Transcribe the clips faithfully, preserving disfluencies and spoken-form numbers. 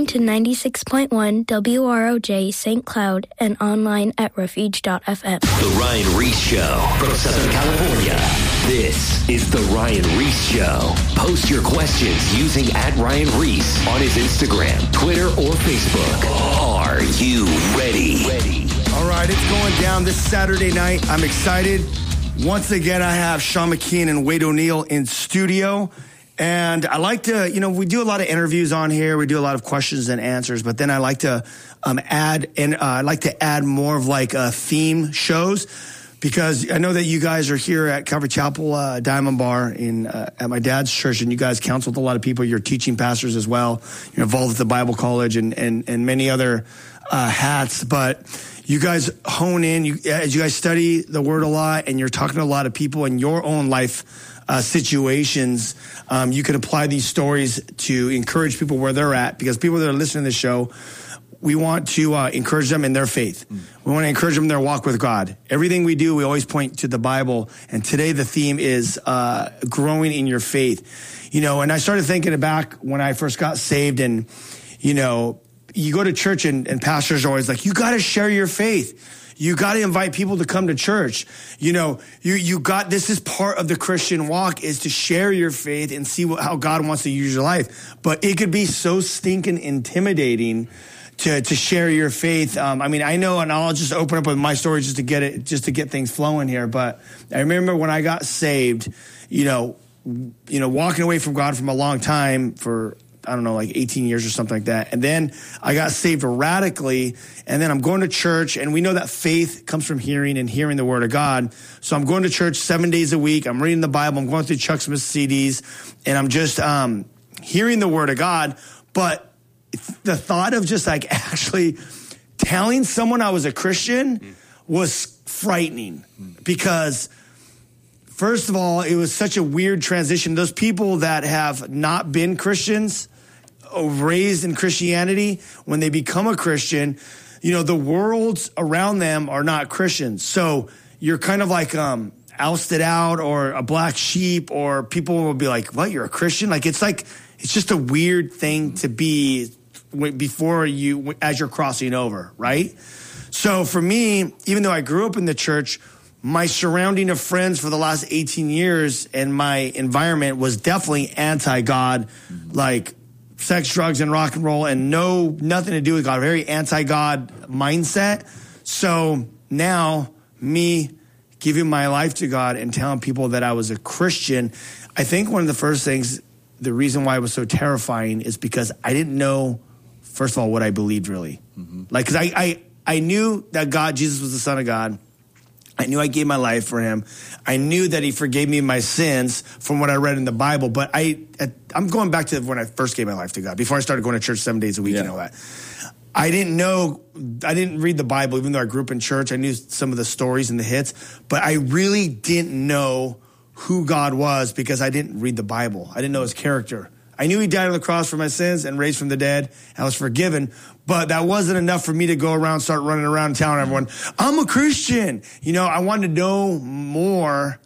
listening to ninety-six point one W R O J Saint Cloud and online at refuge dot f m. The Ryan Reese Show from Southern California. This is The Ryan Reese Show. Post your questions using at Ryan Reese on his Instagram, Twitter, or Facebook. Are you ready? Ready. All right, it's going down this Saturday night. I'm excited. Once again, I have Sean McKeon and Wade O'Neill in studio. And I like to, you know, we do a lot of interviews on here. We do a lot of questions and answers. But then I like to um, add, and uh, I like to add more of like uh, theme shows. Because I know that you guys are here at Calvary Chapel uh, Diamond Bar in uh, at my dad's church, and you guys counsel with a lot of people. You're teaching pastors as well. You're involved with the Bible College and and, and many other uh, hats. But you guys hone in you, as you guys study the Word a lot, and you're talking to a lot of people in your own life uh, situations. Um, you can apply these stories to encourage people where they're at, because people that are listening to the show, we want to uh, encourage them in their faith. Mm. We want to encourage them in their walk with God. Everything we do, we always point to the Bible. And today the theme is uh, growing in your faith. You know, and I started thinking back when I first got saved, and, you know, you go to church and, and pastors are always like, you got to share your faith. You got to invite people to come to church. You know, you, you got, this is part of the Christian walk, is to share your faith and see what, how God wants to use your life. But it could be so stinking intimidating to to share your faith. Um, I mean, I know, and I'll just open up with my story just to get it, just to get things flowing here. But I remember when I got saved, you know, you know, walking away from God from a long time for, I don't know, like eighteen years or something like that. And then I got saved radically, and then I'm going to church, and we know that faith comes from hearing and hearing the Word of God. So I'm going to church seven days a week. I'm reading the Bible. I'm going through Chuck Smith C Ds, and I'm just um, hearing the Word of God. But the thought of just like actually telling someone I was a Christian mm. was frightening, mm. because first of all, it was such a weird transition. Those people that have not been Christians, raised in Christianity, when they become a Christian, you know, the worlds around them are not Christians. So you're kind of like um, ousted out, or a black sheep, or people will be like, what, you're a Christian? Like, it's like, it's just a weird thing to be before you, as you're crossing over, right? So for me, even though I grew up in the church, my surrounding of friends for the last eighteen years and my environment was definitely anti-God, like sex, drugs, and rock and roll, and no, nothing to do with God, very anti-God mindset. So now, me giving my life to God and telling people that I was a Christian, I think one of the first things, the reason why it was so terrifying is because I didn't know, first of all, what I believed really. Mm-hmm. Like, because I, I, I knew that God, Jesus was the Son of God. I knew I gave my life for him. I knew that he forgave me my sins from what I read in the Bible. But I, I'm going back to when I first gave my life to God, before I started going to church seven days a week yeah. and all that. I didn't know, I didn't read the Bible, even though I grew up in church. I knew some of the stories and the hits, but I really didn't know who God was because I didn't read the Bible. I didn't know his character. I knew he died on the cross for my sins and raised from the dead. I was forgiven, but that wasn't enough for me to go around, start running around and telling everyone, I'm a Christian. You know, I wanted to know more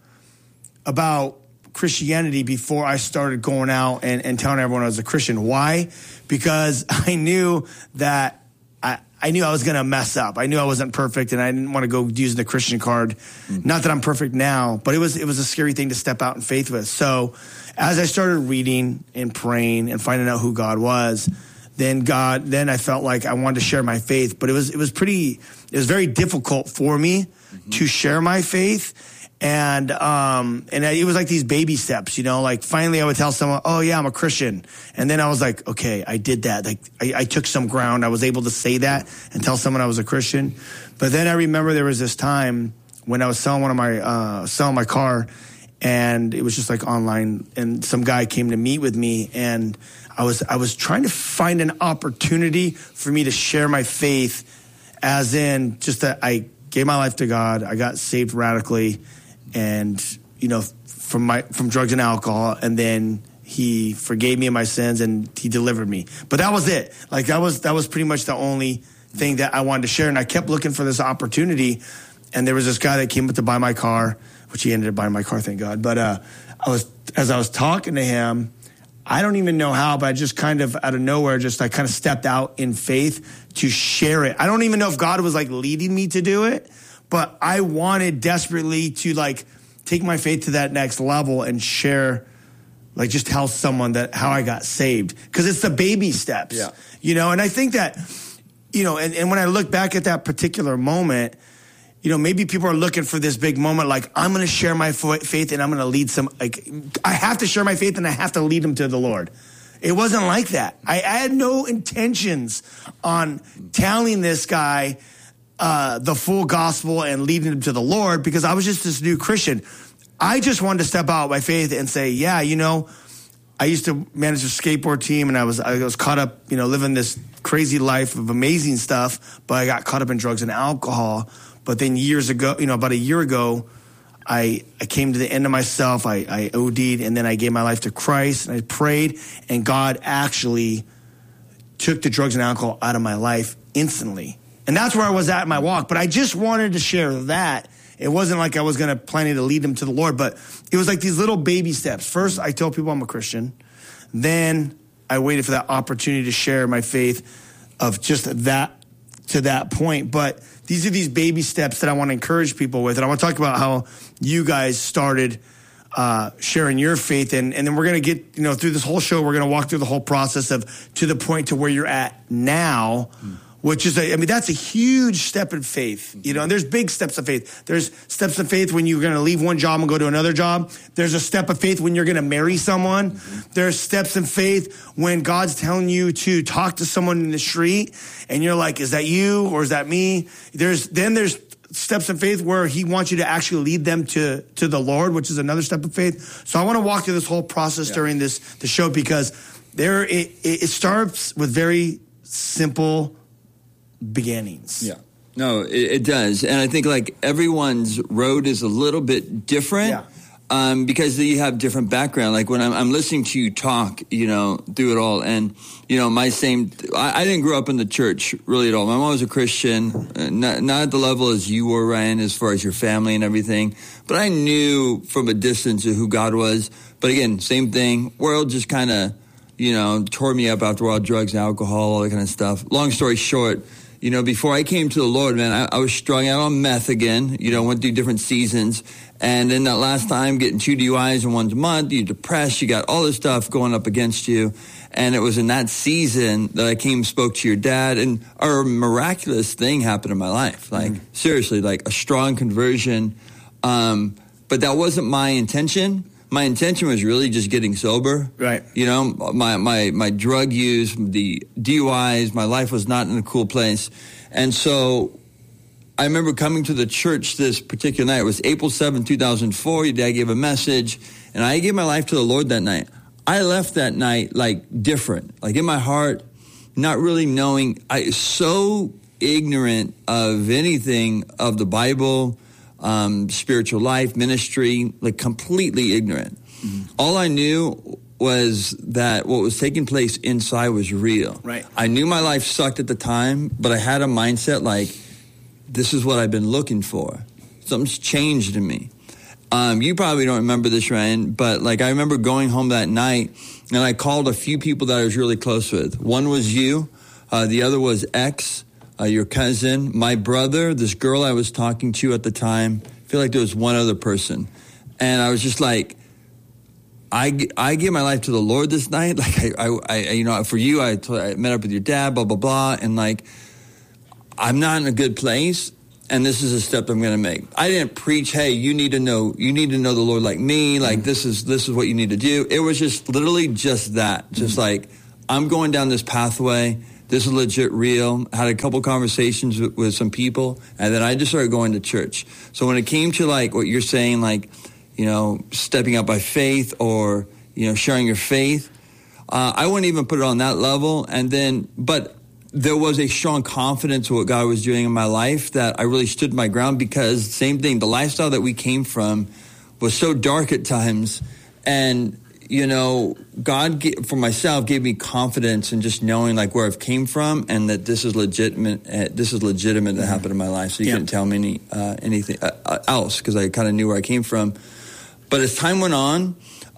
about Christianity before I started going out and, and telling everyone I was a Christian. Why? Because I knew that I, I knew I was going to mess up. I knew I wasn't perfect, and I didn't want to go using the Christian card. Mm-hmm. Not that I'm perfect now, but it was it was a scary thing to step out in faith with. So as I started reading and praying and finding out who God was, then God, then I felt like I wanted to share my faith. But it was it was pretty, it was very difficult for me mm-hmm. to share my faith. And, um, and it was like these baby steps, you know, like finally I would tell someone, oh yeah, I'm a Christian. And then I was like, okay, I did that. Like I, I took some ground. I was able to say that and tell someone I was a Christian. But then I remember there was this time when I was selling one of my, uh, selling my car, and it was just like online, and some guy came to meet with me, and I was, I was trying to find an opportunity for me to share my faith, as in just that I gave my life to God. I got saved radically. And, you know, from my from drugs and alcohol, and then he forgave me of my sins and he delivered me. But that was it. Like that was that was pretty much the only thing that I wanted to share. And I kept looking for this opportunity. And there was this guy that came up to buy my car, which he ended up buying my car, thank God. But uh, I was as I was talking to him, I don't even know how, but I just kind of out of nowhere, just I kind of stepped out in faith to share it. I don't even know if God was like leading me to do it, but I wanted desperately to like take my faith to that next level and share, like just tell someone that how I got saved. Because it's the baby steps, yeah. you know, and I think that, you know, and, and when I look back at that particular moment, you know, maybe people are looking for this big moment, like I'm going to share my faith and I'm going to lead some, like I have to share my faith and I have to lead them to the Lord. It wasn't like that. I, I had no intentions on telling this guy uh, the full gospel and leading him to the Lord because I was just this new Christian. I just wanted to step out by faith and say, yeah, you know, I used to manage a skateboard team and I was I was caught up, you know, living this crazy life of amazing stuff, but I got caught up in drugs and alcohol. But then years ago, you know, about a year ago, I I came to the end of myself. I, I O D'd, and then I gave my life to Christ, and I prayed, and God actually took the drugs and alcohol out of my life instantly. And that's where I was at in my walk. But I just wanted to share that. It wasn't like I was going to planning to lead them to the Lord, but it was like these little baby steps. First, I told people I'm a Christian. Then I waited for that opportunity to share my faith of just that to that point. But these are these baby steps that I want to encourage people with. And I want to talk about how you guys started uh, sharing your faith. And, and then we're going to get, you know, through this whole show, we're going to walk through the whole process of to the point to where you're at now, mm. which is, a, I mean, that's a huge step in faith, you know, and there's big steps of faith. There's steps of faith when you're going to leave one job and go to another job. There's a step of faith when you're going to marry someone. Mm-hmm. There's steps in faith when God's telling you to talk to someone in the street and you're like, is that you or is that me? There's, then there's steps in faith where he wants you to actually lead them to, to the Lord, which is another step of faith. So I want to walk through this whole process yeah. during this, the show, because there, it, it starts with very simple beginnings. Yeah. No, it, it does. And I think like everyone's road is a little bit different yeah. um, because you have different background. Like when I'm, I'm listening to you talk, you know, through it all. And, you know, my same, I, I didn't grow up in the church really at all. My mom was a Christian, uh, not, not at the level as you were, Ryan, as far as your family and everything. But I knew from a distance who God was. But again, same thing. World just kind of, you know, tore me up after a while, drugs, alcohol, all that kind of stuff. Long story short, you know, before I came to the Lord, man, I, I was strung out on meth again, you know, went through different seasons. And then that last time, getting two D U Is in one month, you're depressed, you got all this stuff going up against you. And it was in that season that I came and spoke to your dad, and a miraculous thing happened in my life. Like, mm-hmm. seriously, like a strong conversion. Um, but that wasn't my intention. My intention was really just getting sober. Right. You know, my, my, my drug use, the D U Is, my life was not in a cool place. And so I remember coming to the church this particular night. It was April seventh, two thousand four. Your dad gave a message, and I gave my life to the Lord that night. I left that night, like, different. Like, in my heart, not really knowing. I so ignorant of anything of the Bible, Um, spiritual life, ministry, like completely ignorant. Mm-hmm. All I knew was that what was taking place inside was real. Right. I knew my life sucked at the time, but I had a mindset like, this is what I've been looking for. Something's changed in me. Um, you probably don't remember this, Ryan, but like I remember going home that night and I called a few people that I was really close with. One was you. Uh, the other was X. Uh, your cousin, my brother, this girl I was talking to at the time. I feel like there was one other person. And I was just like, I, I gave my life to the Lord this night. Like, I, I, I you know, for you, I, t- I met up with your dad, blah, blah, blah. And like, I'm not in a good place. And this is a step I'm going to make. I didn't preach, hey, you need to know, you need to know the Lord like me. Like, mm-hmm. this is, this is what you need to do. It was just literally just that. Just mm-hmm. like, I'm going down this pathway. This is legit real. I had a couple conversations with, with some people, and then I just started going to church. So when it came to like what you're saying, like, you know, stepping up by faith or, you know, sharing your faith, uh, I wouldn't even put it on that level. And then, but there was a strong confidence in what God was doing in my life that I really stood my ground because same thing, the lifestyle that we came from was so dark at times. And you know, God, for myself, gave me confidence in just knowing like where I've came from and that this is legitimate. Uh, this is legitimate that happened in my life. So you yeah. couldn't tell me any, uh, anything uh, else because I kind of knew where I came from. But as time went on,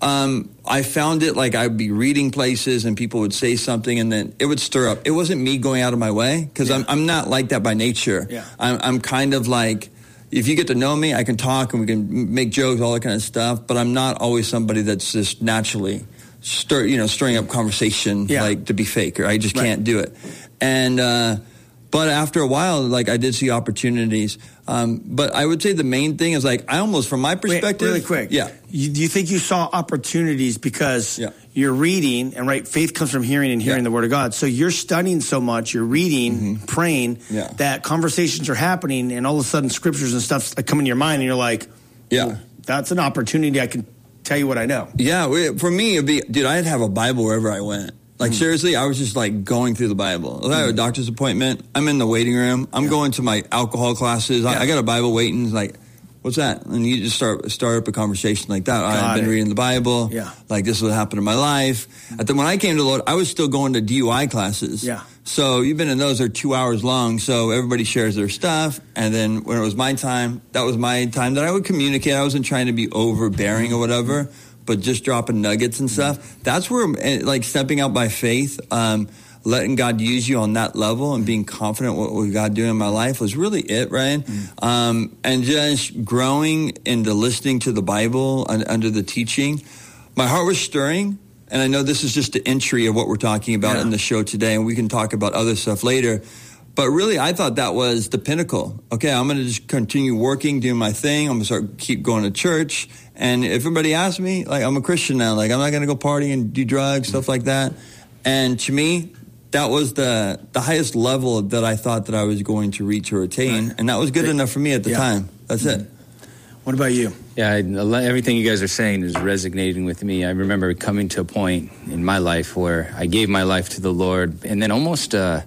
Um, I found it like I'd be reading places and people would say something and then it would stir up. It wasn't me going out of my way because yeah. I'm, I'm not like that by nature. Yeah. I'm, I'm kind of like, if you get to know me, I can talk and we can make jokes, all that kind of stuff. But I'm not always somebody that's just naturally stir, you know, stirring up conversation yeah. like to be fake, or I just right. can't do it. And, uh, but after a while, like I did see opportunities. Um, but I would say the main thing is like I almost, from my perspective, Wait, really quick, yeah. You, do you think you saw opportunities because yeah. you're reading, and right, faith comes from hearing and hearing yeah. the Word of God. So you're studying so much, you're reading, mm-hmm. praying, yeah. that conversations are happening, and all of a sudden scriptures and stuff come in your mind, and you're like, yeah, oh, that's an opportunity. I can tell you what I know. Yeah, for me, it'd be, dude, I'd have a Bible wherever I went. Like, mm. seriously, I was just, like, going through the Bible. If I have a doctor's appointment, I'm in the waiting room. I'm yeah. going to my alcohol classes. I, yeah. I got a Bible waiting. It's like, what's that? And you just start start up a conversation like that. Got I've been it. reading the Bible. Yeah. Like, this is what happened in my life. And then when I came to the Lord, I was still going to D U I classes. Yeah. So even in those, they're two hours long. So everybody shares their stuff. And then when it was my time, that was my time that I would communicate. I wasn't trying to be overbearing or whatever, but just dropping nuggets and stuff. That's where, like, stepping out by faith, um, letting God use you on that level and being confident what, what God doing in my life was really it, Ryan. Mm. Um, and just growing into listening to the Bible and, under the teaching. My heart was stirring, and I know this is just the entry of what we're talking about yeah. in the show today, and we can talk about other stuff later. But really, I thought that was the pinnacle. Okay, I'm going to just continue working, doing my thing. I'm going to start keep going to church. And if everybody asks me, like, I'm a Christian now. Like, I'm not going to go party and do drugs, stuff like that. And to me, that was the the highest level that I thought that I was going to reach or attain. Right. And that was good enough for me at the yeah. time. That's mm-hmm. it. What about you? Yeah, I, everything you guys are saying is resonating with me. I remember coming to a point in my life where I gave my life to the Lord, and then almost... Uh,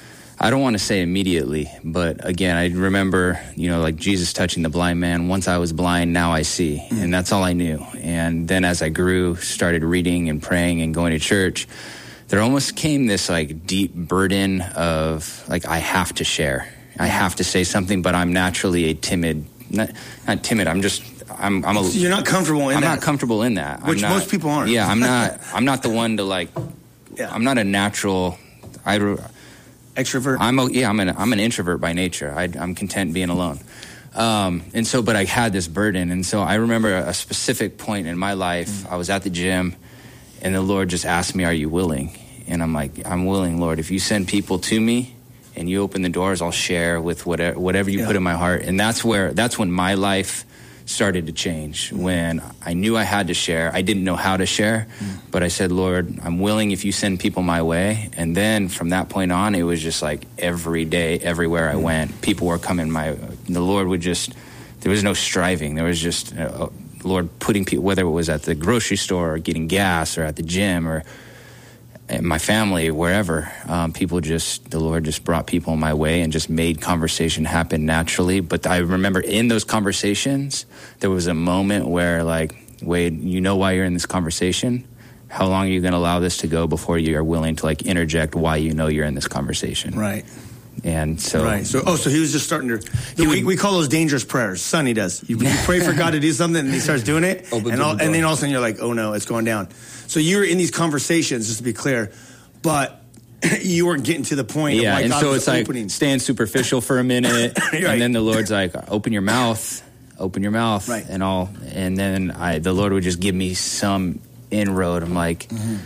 I don't want to say immediately, but again, I remember, you know, like Jesus touching the blind man. Once I was blind, now I see. Mm. And that's all I knew. And then as I grew, started reading and praying and going to church, there almost came this like deep burden of like, I have to share. I have to say something, but I'm naturally a timid, not, not timid. I'm just, I'm, I'm a, You're not comfortable in I'm that. I'm not comfortable in that. Which not, most people aren't. Yeah, I'm not, I'm not the one to like, yeah. I'm not a natural, I extrovert. I'm a, yeah, I'm an I'm an introvert by nature. I, I'm content being alone, um, and so. But I had this burden, and so I remember a specific point in my life. Mm. I was at the gym, and the Lord just asked me, "Are you willing?" And I'm like, "I'm willing, Lord. If you send people to me, and you open the doors, I'll share with whatever whatever you yeah. put in my heart." And that's where that's when my life started to change. Mm. When I knew I had to share, I didn't know how to share, mm. but I said, Lord, I'm willing if you send people my way. And then from that point on, it was just like every day, everywhere I went, people were coming my, the Lord would just, there was no striving. There was just, uh, Lord putting people, whether it was at the grocery store or getting gas or at the gym or my family, wherever, um, people just, the Lord just brought people in my way and just made conversation happen naturally. But I remember in those conversations, there was a moment where like, Wade, you know why you're in this conversation? How long are you going to allow this to go before you are willing to like interject why you know you're in this conversation? Right. And so, right. So, oh, so he was just starting to. We, would, we call those dangerous prayers. Sonny does. You, you pray for God to do something, and he starts doing it, and, all, and then all of a sudden you're like, oh no, it's going down. So you were in these conversations, just to be clear, but you weren't getting to the point. Yeah, of why and God so was it's opening. like staying superficial for a minute, right. and then the Lord's like, open your mouth, open your mouth, right. and all, and then I, the Lord would just give me some inroad. I'm like, mm-hmm.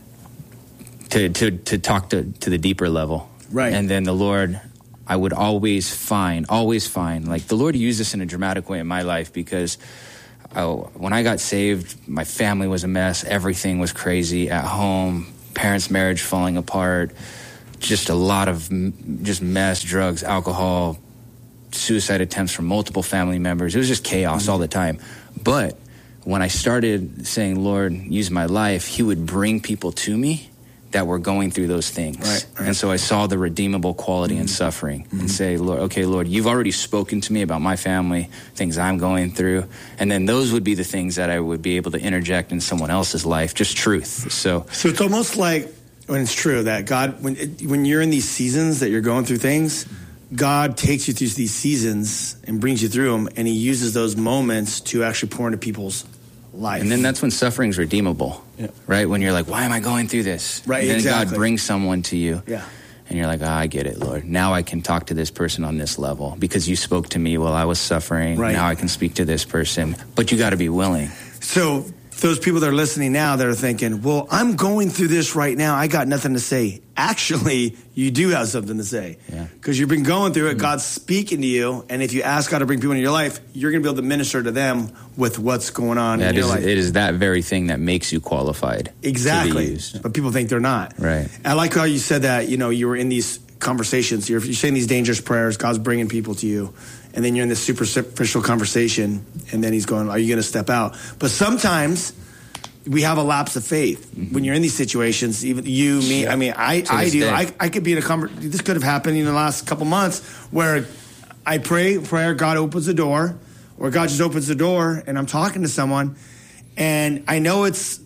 to to to talk to to the deeper level, right? And then the Lord. I would always find, always find, like the Lord used this in a dramatic way in my life because oh, when I got saved, my family was a mess. Everything was crazy at home, parents' marriage falling apart, just a lot of just mess, drugs, alcohol, suicide attempts from multiple family members. It was just chaos mm-hmm. all the time. But when I started saying, Lord, use my life, he would bring people to me that were going through those things. Right, right. And so I saw the redeemable quality mm-hmm. in suffering mm-hmm. and say, Lord, okay, Lord, you've already spoken to me about my family, things I'm going through. And then those would be the things that I would be able to interject in someone else's life, just truth. So, so it's almost like when it's true that God, when it, when you're in these seasons that you're going through things, God takes you through these seasons and brings you through them, and he uses those moments to actually pour into people's life. And then that's when suffering's redeemable, yeah. right? When you're like, why am I going through this? Right, and then exactly. God brings someone to you. Yeah. And you're like, oh, I get it, Lord. Now I can talk to this person on this level because you spoke to me while I was suffering. Right. Now I can speak to this person. But you got to be willing. So those people that are listening now that are thinking, well, I'm going through this right now. I got nothing to say. Actually, you do have something to say. Yeah. Because you've been going through it. Mm-hmm. God's speaking to you. And if you ask God to bring people into your life, you're going to be able to minister to them with what's going on yeah, in it your is, life. It is that very thing that makes you qualified. Exactly. To be used. But people think they're not. Right. I like how you said that, you know, you were in these conversations. You're, you're saying these dangerous prayers. God's bringing people to you. And then you're in this superficial conversation. And then he's going, are you going to step out? But sometimes we have a lapse of faith mm-hmm. when you're in these situations. Even you, me, yeah. I mean, I, I do. I, I could be in a conversation. This could have happened in the last couple months where I pray prayer, God opens the door, or God just opens the door, and I'm talking to someone, and I know it's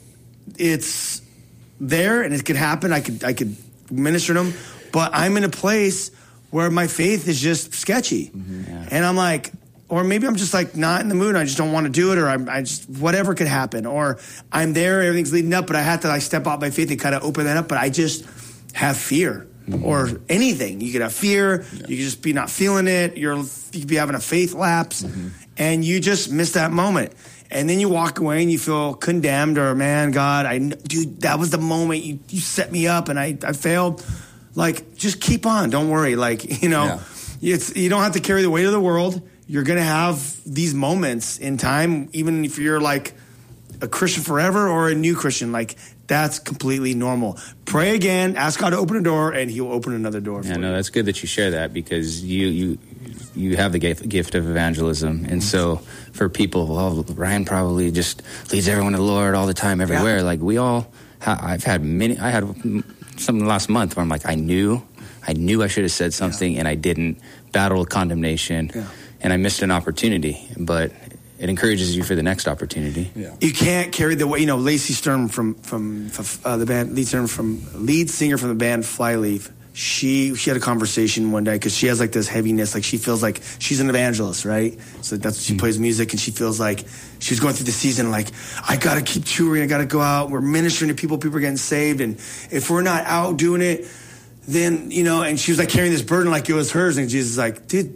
it's there, and it could happen. I could I could minister to them, but I'm in a place where my faith is just sketchy, mm-hmm. yeah. and I'm like. Or maybe I'm just like not in the mood. I just don't want to do it, or I'm, I just whatever could happen. Or I'm there, everything's leading up, but I have to like step out by faith and kind of open that up. But I just have fear, mm-hmm. or anything. You could have fear. Yeah. You could just be not feeling it. You're you could be having a faith lapse, mm-hmm. and you just miss that moment. And then you walk away and you feel condemned, or man, God, I dude, that was the moment you, you set me up, and I, I failed. Like, just keep on. Don't worry. Like, you know, yeah. it's you don't have to carry the weight of the world. You're going to have these moments in time, even if you're like a Christian forever or a new Christian. Like, that's completely normal. Pray again, ask God to open a door, and he'll open another door for yeah, you. No, that's good that you share that, because you you you have the gift of evangelism. And so for people, well, Ryan probably just leads everyone to the Lord all the time, everywhere. Yeah. Like, we all, ha- I've had many, I had something last month where I'm like, I knew, I knew I should have said something, yeah. and I didn't. Battle with condemnation. Yeah. And I missed an opportunity, but it encourages you for the next opportunity. Yeah. You can't carry the weight. You know, Lacey Sturm from from uh, the band, lead Sturm from lead singer from the band Flyleaf. She she had a conversation one day because she has like this heaviness, like she feels like she's an evangelist, right? So that's she mm-hmm. plays music, and she feels like she was going through the season like, I gotta keep touring, I gotta go out. We're ministering to people, people are getting saved, and if we're not out doing it, then you know. And she was like carrying this burden like it was hers, and Jesus is like, dude.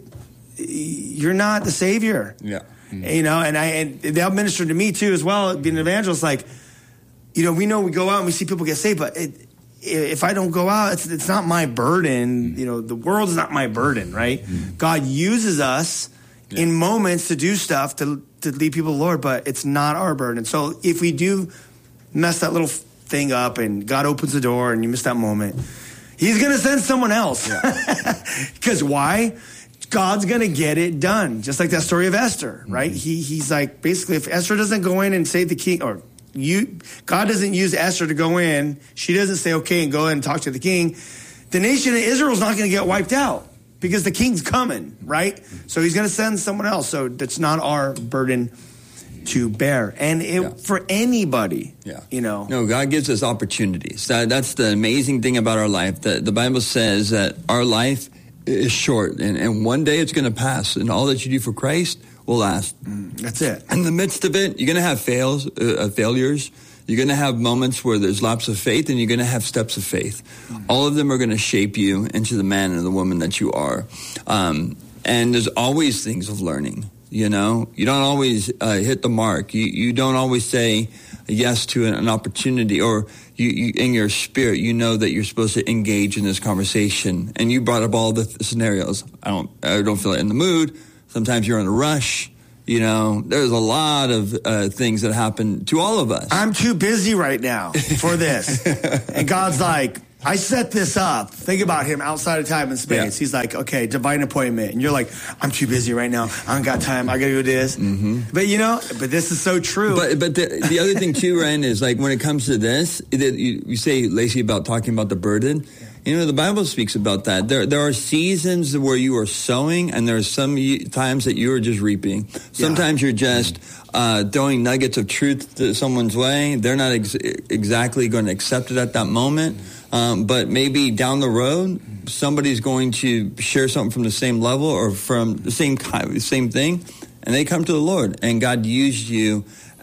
You're not the Savior. Yeah. Mm-hmm. You know, and I and they'll minister to me too as well, being an evangelist. Like, you know, we know we go out and we see people get saved, but it, if I don't go out, it's it's not my burden. Mm-hmm. You know, the world is not my burden, right? Mm-hmm. God uses us yeah. in moments to do stuff to to lead people to the Lord, but it's not our burden. So if we do mess that little thing up and God opens the door and you miss that moment, he's going to send someone else. Because yeah. why? God's going to get it done. Just like that story of Esther, right? Mm-hmm. He He's like, basically, if Esther doesn't go in and save the king, or you, God doesn't use Esther to go in, she doesn't say, okay, and go in and talk to the king, the nation of Israel is not going to get wiped out because the king's coming, right? So he's going to send someone else. So that's not our burden to bear. And it, yeah. for anybody, yeah. you know. No, God gives us opportunities. That, that's the amazing thing about our life. The, the Bible says that our life is short, and, and one day it's going to pass, and all that you do for Christ will last. Mm, that's it. In the midst of it, you're going to have fails, uh, failures. You're going to have moments where there's lapse of faith, and you're going to have steps of faith. Mm. All of them are going to shape you into the man and the woman that you are. Um, and there's always things of learning. You know, you don't always uh, hit the mark. You you don't always say yes to an, an opportunity, or you, you in your spirit, you know that you're supposed to engage in this conversation. And you brought up all the th- scenarios. I don't I don't feel in the mood. Sometimes you're in a rush. You know, there's a lot of uh, things that happen to all of us. I'm too busy right now for this. And God's like, I set this up. Think about him outside of time and space. Yeah. He's like, okay, divine appointment. And you're like, I'm too busy right now. I don't got time. I got to do this. Mm-hmm. But, you know, but this is so true. But but the, the other thing, too, Ryan, is like when it comes to this, that you, you say, Lacey, about talking about the burden. Yeah. You know, the Bible speaks about that. There there are seasons where you are sowing, and there are some times that you are just reaping. Sometimes yeah. you're just uh, throwing nuggets of truth to someone's way. They're not ex- exactly going to accept it at that moment. Um, but maybe down the road, somebody's going to share something from the same level or from the same kind, same thing, and they come to the Lord. And God used you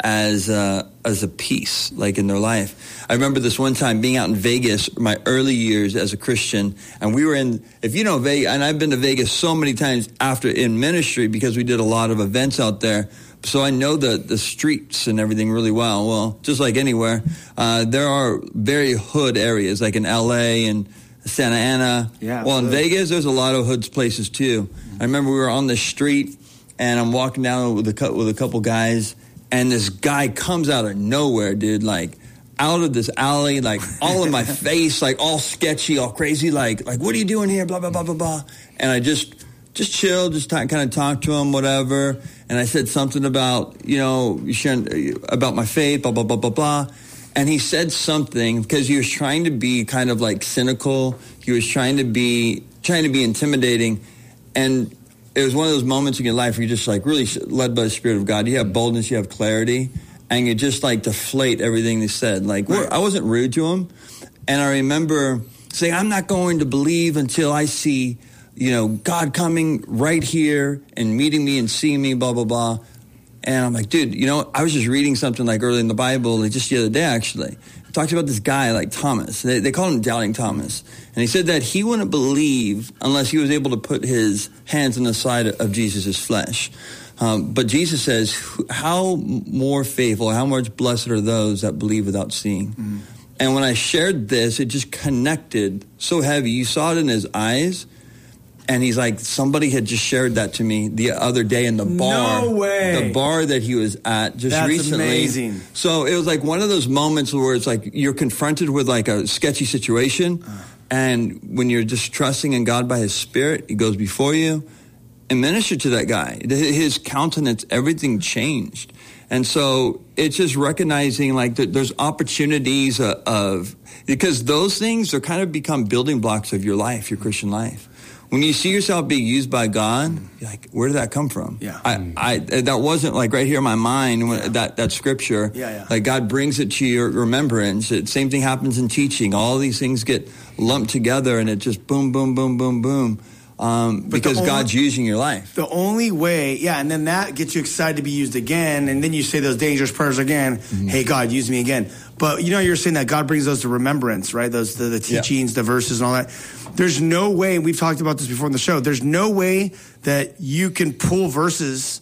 as a, as a piece, like in their life. I remember this one time being out in Vegas, my early years as a Christian, and we were in, if you know Vegas, and I've been to Vegas so many times after in ministry because we did a lot of events out there. So I know the, the streets and everything really well. Well, just like anywhere, uh, there are very hood areas, like in L A and Santa Ana. Yeah, well, in absolutely. Vegas, there's a lot of hoods places too. I remember we were on the street, and I'm walking down with a cou- with a couple guys, and this guy comes out of nowhere, dude, like out of this alley, like all in my face, like all sketchy, all crazy, like like what are you doing here? Blah blah blah blah blah. And I just just chill, just t- kind of talk to him, whatever. And I said something about, you know, you sharing about my faith, blah blah blah blah blah. And he said something because he was trying to be kind of like cynical. He was trying to be trying to be intimidating, and it was one of those moments in your life where you're just like really led by the Spirit of God. You have boldness, you have clarity, and you just like deflate everything they said. Like we're, I wasn't rude to him, and I remember saying, "I'm not going to believe until I see, you know, God coming right here and meeting me and seeing me." Blah blah blah. And I'm like, dude, you know, I was just reading something like early in the Bible, like just the other day actually. It talked about this guy like Thomas. They, they called him Doubting Thomas. And he said that he wouldn't believe unless he was able to put his hands on the side of Jesus' flesh. Um, but Jesus says, how more faithful, how much blessed are those that believe without seeing? Mm-hmm. And when I shared this, it just connected so heavy. You saw it in his eyes. And he's like, somebody had just shared that to me the other day in the bar. No way. The bar that he was at just That's recently. Amazing. So it was like one of those moments where it's like you're confronted with like a sketchy situation. Uh. And when you're just trusting in God by his Spirit, he goes before you and minister to that guy. His countenance, everything changed. And so it's just recognizing like that there's opportunities of, of, because those things are kind of become building blocks of your life, your Christian life. When you see yourself being used by God, you're like, where did that come from? Yeah. I, I, that wasn't like right here in my mind, when, yeah. that, that scripture. Yeah, yeah. Like God brings it to your remembrance. It, same thing happens in teaching. All these things get lumped together and it just boom, boom, boom, boom, boom. Um, because only, God's using your life. The only way, yeah, and then that gets you excited to be used again, and then you say those dangerous prayers again, mm-hmm. Hey, God, use me again. But, you know, you're saying that God brings those to remembrance, right? Those the, the teachings, yeah. the verses and all that. There's no way, and we've talked about this before in the show, there's no way that you can pull verses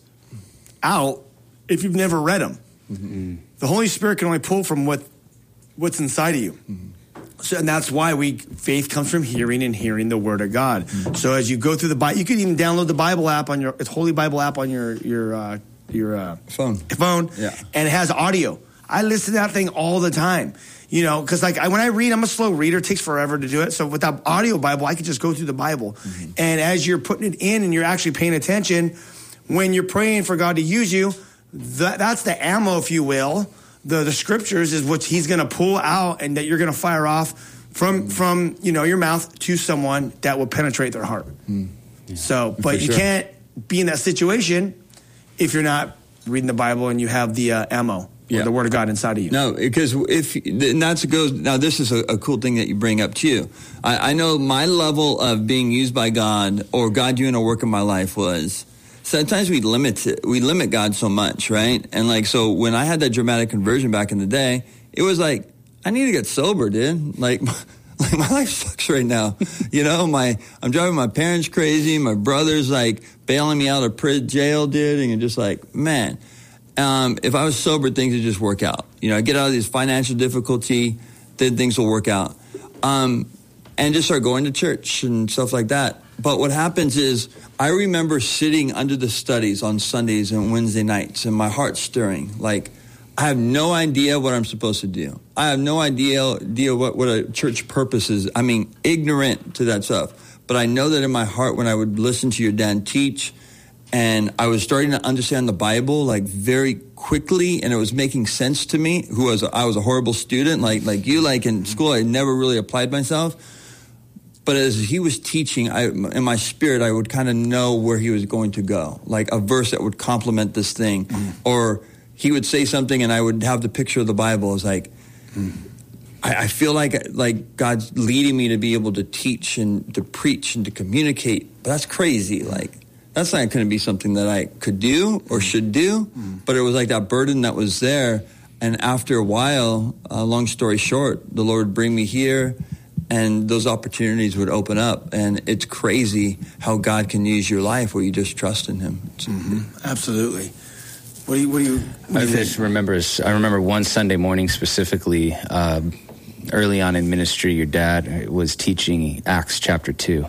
out if you've never read them. Mm-hmm. The Holy Spirit can only pull from what what's inside of you. Mm-hmm. So, and that's why we faith comes from hearing and hearing the Word of God. Mm-hmm. So as you go through the Bible, you can even download the Bible app on your it's Holy Bible app on your your uh, your uh, phone. Phone, yeah, and it has audio. I listen to that thing all the time, you know, because like I, when I read, I'm a slow reader. It takes forever to do it. So with that audio Bible, I could just go through the Bible, mm-hmm. and as you're putting it in and you're actually paying attention, when you're praying for God to use you, that, that's the ammo, if you will. The the scriptures is what he's going to pull out and that you're going to fire off from, from, you know, your mouth to someone that will penetrate their heart. Mm. Yeah. So, but For you sure. can't be in that situation if you're not reading the Bible and you have the uh, ammo yeah. or the Word of God inside of you. No, because if, and that's goes, now this is a, a cool thing that you bring up too. I, I know my level of being used by God or God doing a work in my life was, sometimes we limit it. We limit God so much, right? And like, so when I had that dramatic conversion back in the day, it was like, I need to get sober, dude. Like, like my life sucks right now. You know, my I'm driving my parents crazy. My brother's like bailing me out of prison, jail, dude. And you're just like, man, um, if I was sober, things would just work out. You know, I get out of this financial difficulty, then things will work out. Um, and just start going to church and stuff like that. But what happens is I remember sitting under the studies on Sundays and Wednesday nights and my heart stirring. Like, I have no idea what I'm supposed to do. I have no idea, idea what, what a church purpose is. I mean, ignorant to that stuff. But I know that in my heart when I would listen to your dad teach and I was starting to understand the Bible like very quickly and it was making sense to me, who was a, I was a horrible student like like you, like in school, I never really applied myself. But as he was teaching, I, in my spirit, I would kind of know where he was going to go, like a verse that would complement this thing. Mm. Or he would say something and I would have the picture of the Bible. It's like, mm. I, I feel like like God's leading me to be able to teach and to preach and to communicate. But that's crazy. Like, that's not going to be something that I could do or should do. Mm. But it was like that burden that was there. And after a while, uh, long story short, the Lord would bring me here, and those opportunities would open up. And it's crazy how God can use your life where you just trust in Him. Mm-hmm. Absolutely. What do you? What do you? What do you I just remember. I remember one Sunday morning specifically, uh, early on in ministry. Your dad was teaching Acts chapter two,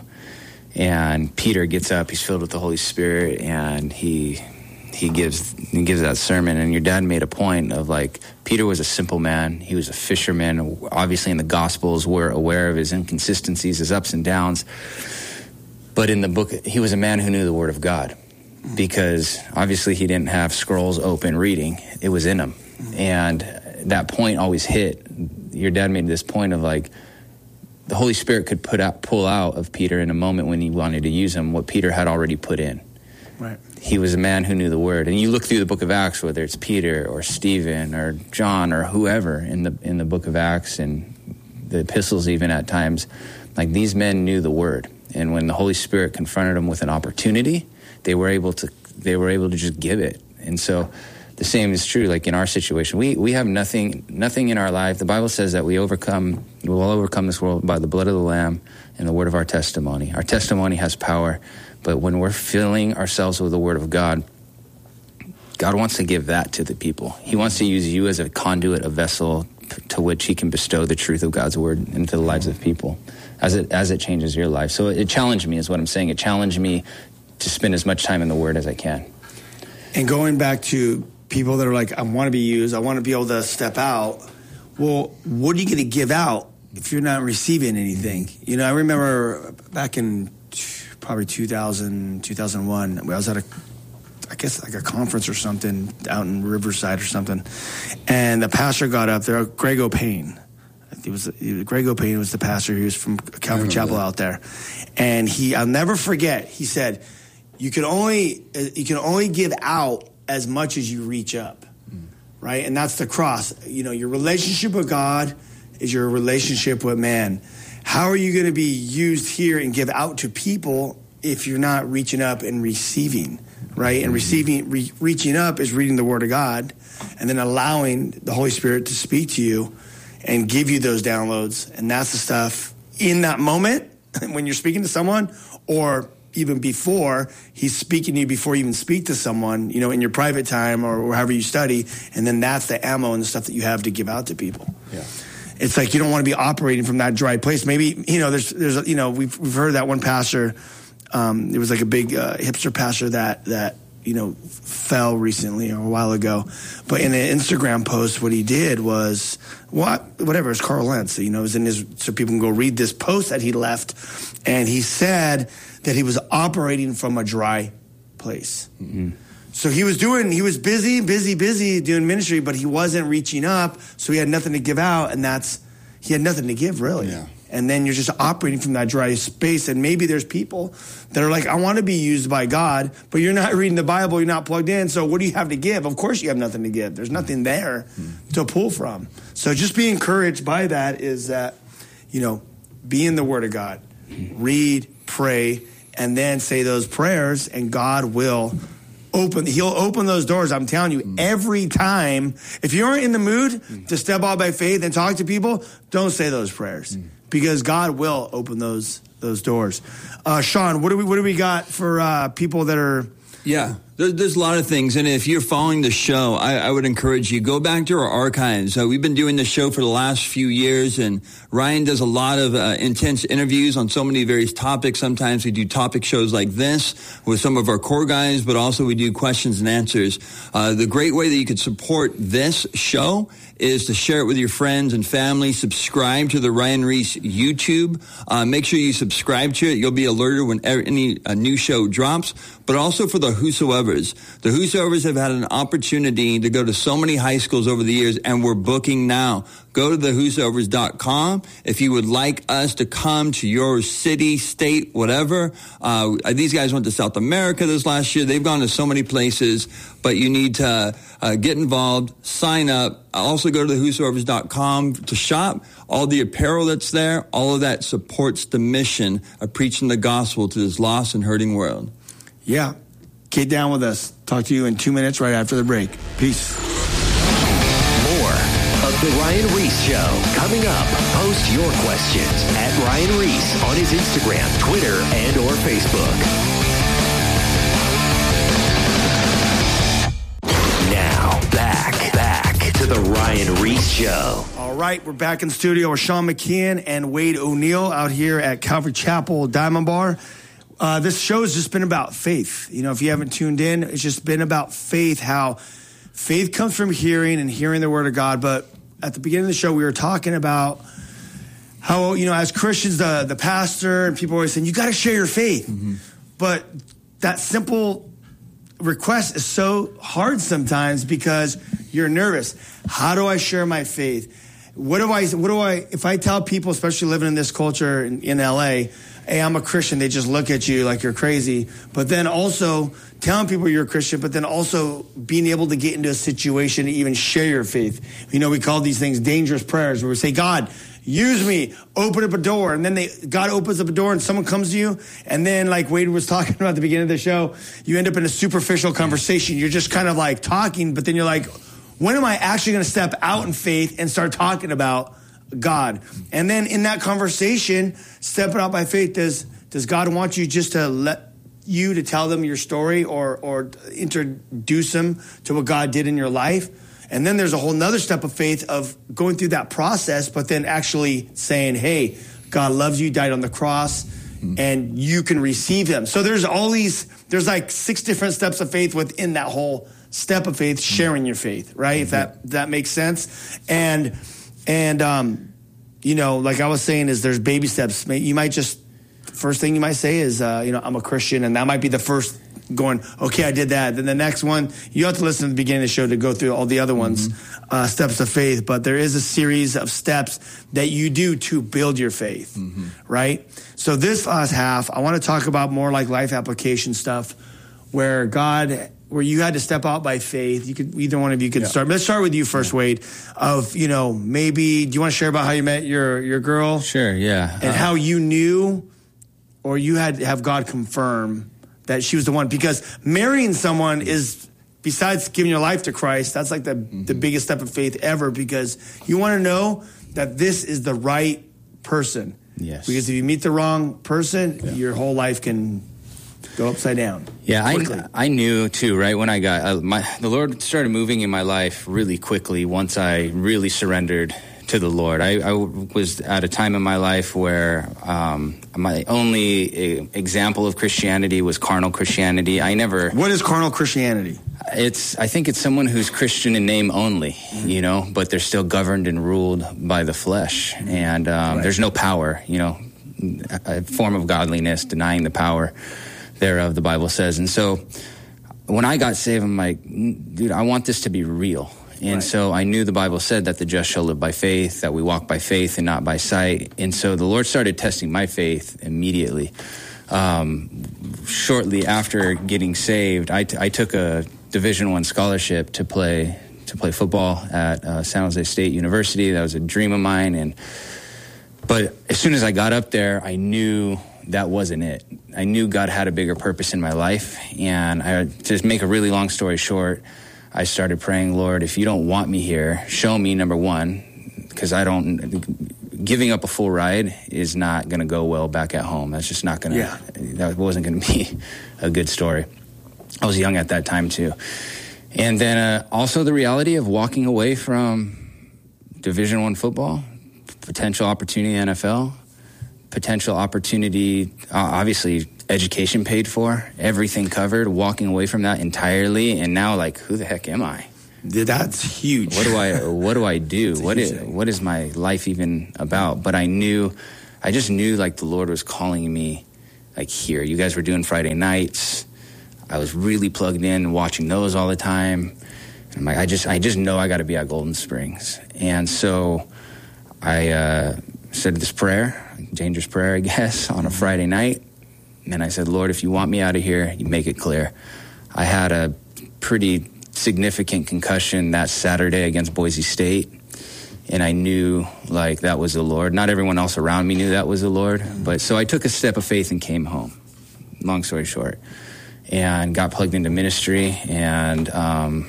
and Peter gets up. He's filled with the Holy Spirit, and he he gives he gives that sermon. And your dad made a point of like Peter was a simple man. He was a fisherman. Obviously, in the Gospels, we're aware of his inconsistencies, his ups and downs. But in the book, he was a man who knew the Word of God. Because obviously he didn't have scrolls open reading. It was in him. And that point always hit. Your dad made this point of like, the Holy Spirit could put out, pull out of Peter in a moment when he wanted to use him what Peter had already put in. Right. He was a man who knew the Word. And you look through the book of Acts, whether it's Peter or Stephen or John or whoever in the in the book of Acts and the epistles even at times, like these men knew the Word. And when the Holy Spirit confronted them with an opportunity, they were able to they were able to just give it. And so the same is true like in our situation. We we have nothing nothing in our life. The Bible says that we overcome we will overcome this world by the blood of the Lamb and the word of our testimony. Our testimony has power, but when we're filling ourselves with the Word of God, God wants to give that to the people. He wants to use you as a conduit, a vessel to which He can bestow the truth of God's Word into the lives of people as it as it changes your life. So it challenged me is what I'm saying. It challenged me to spend as much time in the Word as I can. And going back to people that are like, I want to be used, I want to be able to step out. Well, what are you going to give out if you're not receiving anything? You know, I remember back in probably two thousand, two thousand one, I was at a, I guess like a conference or something out in Riverside or something. And the pastor got up there, Greg O'Payne. It was, it was Greg O'Payne was the pastor. He was from Calvary Chapel that. out there. And he, I'll never forget, he said, You can only you can only give out as much as you reach up, mm. right? And that's the cross. You know, your relationship with God is your relationship with man. How are you going to be used here and give out to people if you're not reaching up and receiving, right? And receiving, re- reaching up is reading the Word of God, and then allowing the Holy Spirit to speak to you and give you those downloads. And that's the stuff in that moment when you're speaking to someone, or even before He's speaking to you, before you even speak to someone, you know, in your private time or however you study. And then that's the ammo and the stuff that you have to give out to people. Yeah. It's like you don't want to be operating from that dry place. Maybe, you know, there's, there's, you know, we've, we've heard that one pastor, um, it was like a big uh, hipster pastor that, that, you know, fell recently or a while ago. But in an Instagram post, what he did was, what, whatever, it's Carl Lentz, you know, it was in his, so people can go read this post that he left. And he said that he was operating from a dry place. Mm-hmm. So he was doing, he was busy, busy, busy doing ministry, but he wasn't reaching up. So he had nothing to give out. And that's, he had nothing to give really. Yeah. And then you're just operating from that dry space. And maybe there's people that are like, I want to be used by God, but you're not reading the Bible. You're not plugged in. So what do you have to give? Of course you have nothing to give. There's nothing there mm-hmm. to pull from. So just be encouraged by that is that, you know, be in the Word of God, mm-hmm. read, pray, and then say those prayers, and God will open. He'll open those doors. I'm telling you, mm-hmm. every time. If you aren't in the mood mm-hmm. to step out by faith and talk to people, don't say those prayers. Mm-hmm. Because God will open those those doors. Uh, Sean, what do we what do we got for uh, people that are? Yeah, there, there's a lot of things, and if you're following the show, I, I would encourage you go back to our archives. Uh, we've been doing this show for the last few years, and Ryan does a lot of uh, intense interviews on so many various topics. Sometimes we do topic shows like this with some of our core guys, but also we do questions and answers. Uh, the great way that you could support this show is to share it with your friends and family. Subscribe to the Ryan Ries YouTube. Uh, make sure you subscribe to it. You'll be alerted when any uh, new show drops. But also for the Whosoevers. The Whosoevers have had an opportunity to go to so many high schools over the years, and we're booking now. Go to the whosoevers dot com if you would like us to come to your city, state, whatever. Uh, these guys went to South America this last year. They've gone to so many places, but you need to uh, get involved, sign up. Also go to the whosoevers dot com to shop. All the apparel that's there, all of that supports the mission of preaching the gospel to this lost and hurting world. Yeah. Get down with us. Talk to you in two minutes right after the break. Peace. More of The Ryan Reese Show coming up. Post your questions at Ryan Reese on his Instagram, Twitter, and or Facebook. Now, back, back to The Ryan Reese Show. All right, we're back in the studio with Sean McKeon and Wade O'Neill out here at Calvary Chapel Diamond Bar. Uh, this show has just been about faith. You know, if you haven't tuned in, it's just been about faith, how faith comes from hearing and hearing the word of God. But at the beginning of the show, we were talking about how, you know, as Christians, the, the pastor and people are always saying, you got to share your faith. Mm-hmm. But that simple request is so hard sometimes because you're nervous. How do I share my faith? What do I, what do I, if I tell people, especially living in this culture in, in L A, hey, I'm a Christian, they just look at you like you're crazy. But then also telling people you're a Christian, but then also being able to get into a situation to even share your faith. You know, we call these things dangerous prayers where we say, God, use me, open up a door. And then they, God opens up a door and someone comes to you. And then like Wade was talking about at the beginning of the show, you end up in a superficial conversation. You're just kind of like talking, but then you're like, when am I actually going to step out in faith and start talking about God? And then in that conversation, stepping out by faith, does does God want you just to let you to tell them your story or or introduce them to what God did in your life? And then there's a whole nother step of faith of going through that process, but then actually saying, hey, God loves you, died on the cross, mm-hmm. and you can receive him. So there's all these, there's like six different steps of faith within that whole step of faith, sharing your faith, right? Mm-hmm. If that, that makes sense. And And, um, you know, like I was saying, is there's baby steps. You might just, first thing you might say is, uh, you know, I'm a Christian. And that might be the first going, okay, I did that. Then the next one, you have to listen to the beginning of the show to go through all the other ones, mm-hmm. uh, steps of faith. But there is a series of steps that you do to build your faith, mm-hmm. right? So this last half, I want to talk about more like life application stuff where God... where you had to step out by faith. You could, either one of you could yeah. start. Let's start with you first, yeah. Wade. Of, you know, maybe, do you want to share about how you met your, your girl? Sure, yeah. And uh, how you knew, or you had to have God confirm that she was the one? Because marrying someone is, besides giving your life to Christ, that's like the, mm-hmm. the biggest step of faith ever, because you want to know that this is the right person. Yes. Because if you meet the wrong person, yeah. your whole life can go upside down. Yeah, I, I knew too, right, when I got, uh, my the Lord started moving in my life really quickly once I really surrendered to the Lord. I, I was at a time in my life where um, my only example of Christianity was carnal Christianity. I never... What is carnal Christianity? It's, I think it's someone who's Christian in name only, you know, but they're still governed and ruled by the flesh. And um, right. there's no power, you know, a form of godliness, denying the power thereof, the Bible says. And so when I got saved, I'm like, dude, I want this to be real. And right. so I knew the Bible said that the just shall live by faith, that we walk by faith and not by sight. And so the Lord started testing my faith immediately. Um, shortly after getting saved, I, t- I took a Division One scholarship to play to play football at uh, San Jose State University. That was a dream of mine. And but as soon as I got up there, I knew that wasn't it. I knew God had a bigger purpose in my life. And I, to make a really long story short, I started praying, Lord, if you don't want me here, show me, number one, because I don't, giving up a full ride is not going to go well back at home. That's just not going to, yeah. that wasn't going to be a good story. I was young at that time too. And then uh, also the reality of walking away from Division One football, potential opportunity in the N F L, potential opportunity, uh, obviously education paid for, everything covered, walking away from that entirely. And now, like, who the heck am I? That's huge. What do I, what do I do? What is, what is my life even about? But I knew, I just knew like the Lord was calling me like here. You guys were doing Friday nights. I was really plugged in, watching those all the time. And I'm like, I just, I just know I got to be at Golden Springs. And so I uh, said this prayer, dangerous prayer, I guess, on a Friday night. And I said, Lord, if you want me out of here, you make it clear. I had a pretty significant concussion that Saturday against Boise State. And I knew, like, that was the Lord. Not everyone else around me knew that was the Lord. But so I took a step of faith and came home, long story short. and got plugged into ministry. And um,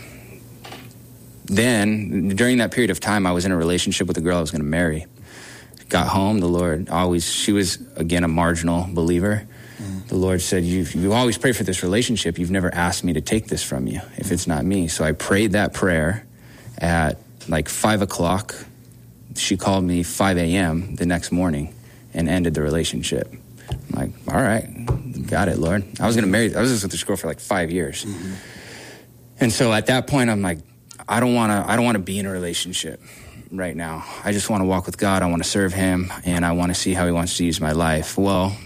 then during that period of time, I was in a relationship with a girl I was going to marry. Got home, the Lord always, she was, again, a marginal believer. Mm. The Lord said, you you always pray for this relationship. You've never asked me to take this from you if it's not me. So I prayed that prayer at like five o'clock. She called me five a.m. the next morning and ended the relationship. I'm like, all right, got it, Lord. I was going to marry, I was just with this girl for like five years. Mm-hmm. And so at that point, I'm like, I don't want to, I don't want to be in a relationship right now. I just want to walk with God. I want to serve him, and I want to see how he wants to use my life. Well,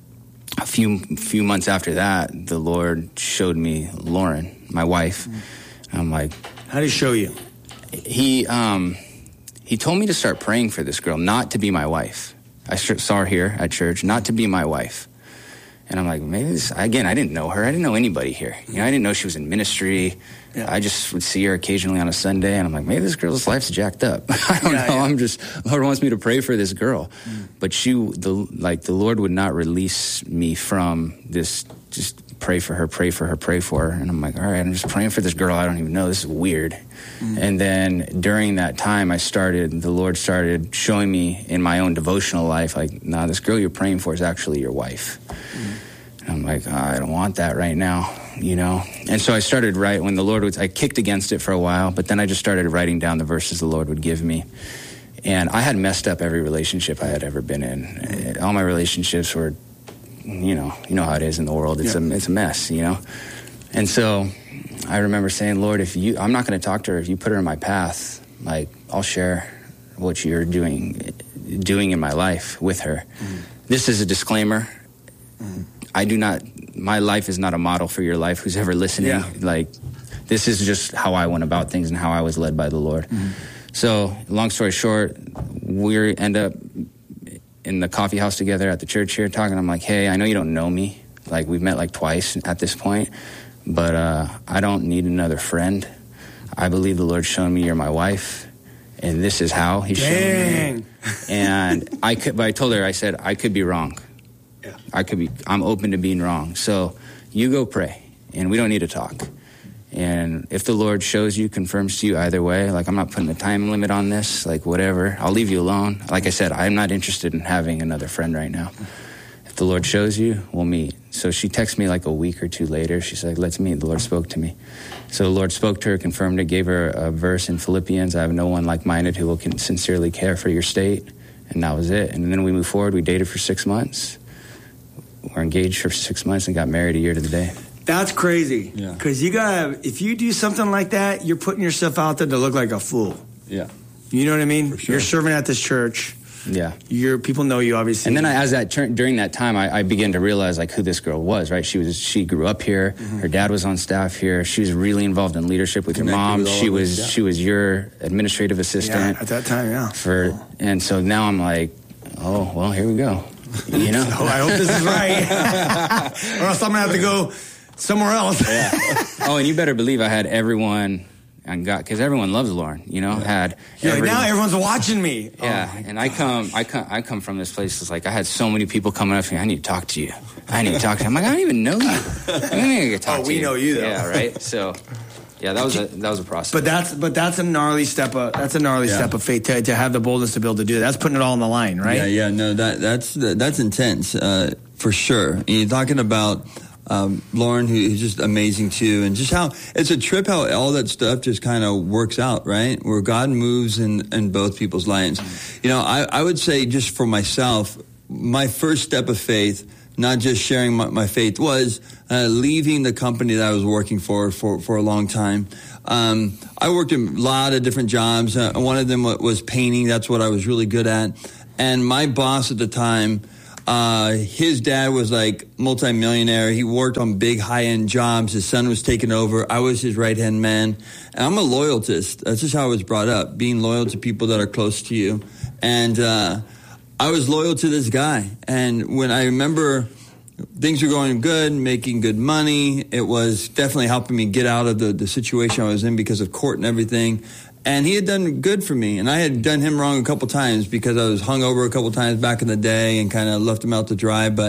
a few few months after that, the Lord showed me Lauren, my wife. Mm-hmm. I'm like, how did he show you? He um, he told me to start praying for this girl, not to be my wife. I saw her here at church, not to be my wife. And I'm like, maybe this, again, I didn't know her. I didn't know anybody here. You know, I didn't know she was in ministry. Yeah. I just would see her occasionally on a Sunday, and I'm like, maybe this girl's life's jacked up. I don't yeah, know. Yeah. I'm just, Lord wants me to pray for this girl. Mm. But she, the like, the Lord would not release me from this, just pray for her, pray for her, pray for her. And I'm like, all right, I'm just praying for this girl I don't even know. This is weird. Mm. And then during that time, I started, the Lord started showing me in my own devotional life, like, nah, this girl you're praying for is actually your wife. Mm. And I'm like, oh, I don't want that right now, you know? And so I started writing, when the Lord was, I kicked against it for a while, but then I just started writing down the verses the Lord would give me. And I had messed up every relationship I had ever been in. All my relationships were, you know, you know how it is in the world. It's, yeah. a, it's a mess, you know? And so I remember saying, Lord, if you, I'm not going to talk to her. If you put her in my path, like, I'll share what you're doing, doing in my life with her. Mm. This is a disclaimer. Mm. I do not, my life is not a model for your life, who's ever listening. Yeah. Like, this is just how I went about things and how I was led by the Lord. Mm-hmm. So, long story short, we end up in the coffee house together at the church here talking. I'm like, hey, I know you don't know me. Like, we've met like twice at this point, but uh, I don't need another friend. I believe the Lord's shown me you're my wife, and this is how he's shown me. And I could, but I told her, I said, I could be wrong. Yeah. I could be, I'm open to being wrong. So you go pray, and we don't need to talk. And if the Lord shows you, confirms to you either way, like, I'm not putting a time limit on this, like, whatever, I'll leave you alone. Like I said, I'm not interested in having another friend right now. If the Lord shows you, we'll meet. So she texted me like a week or two later. She's like, let's meet. The Lord spoke to me. So the Lord spoke to her, confirmed it, gave her a verse in Philippians. I have no one like-minded who will sincerely care for your state. And that was it. And then we moved forward. We dated for six months. We're engaged for six months and got married a year to the day. That's crazy. Yeah. Because you gotta, if you do something like that, you're putting yourself out there to look like a fool. Yeah. You know what I mean? For sure. You're serving at this church. Yeah. You're, people know you, obviously. And then I, as that during that time, I, I began to realize like who this girl was. Right? She was. She grew up here. Mm-hmm. Her dad was on staff here. She was really involved in leadership with Connected your mom. With she was. Yeah. She was your administrative assistant. Yeah, at that time. Yeah. For oh. And so now I'm like, oh well, here we go. You know. Oh, I hope this is right, or else I'm gonna have to go somewhere else. Yeah. Oh, and you better believe I had everyone on God, because everyone loves Lauren. You know, yeah. had yeah. Like, now everyone's watching me. Yeah, oh and I come, I come, I come from this place. It's like I had so many people coming up to me. I need to talk to you. I need to talk to you. I'm like, I don't even know you. I need to talk oh, to we you. know you though. Yeah, right. So. Yeah, that was a that was a process. But that's but that's a gnarly step of that's a gnarly yeah. step of faith to, to have the boldness to be able to do that. That's putting it all on the line, right? Yeah, yeah, no, that that's that's intense uh, for sure. And you're talking about um, Lauren, who's just amazing too, and just how it's a trip how all that stuff just kind of works out, right? Where God moves in in both people's lives. You know, I I would say just for myself, my first step of faith, not just sharing my, my faith, was uh, leaving the company that I was working for for, for a long time. Um, I worked in a lot of different jobs. Uh, one of them was painting. That's what I was really good at. And my boss at the time, uh, his dad was like multimillionaire. He worked on big high-end jobs. His son was taking over. I was his right-hand man. And I'm a loyalist. That's just how I was brought up, being loyal to people that are close to you. And uh I was loyal to this guy, and when I remember things were going good, making good money, it was definitely helping me get out of the, the situation I was in because of court and everything, and he had done good for me, and I had done him wrong a couple times because I was hungover a couple times back in the day and kind of left him out to dry, but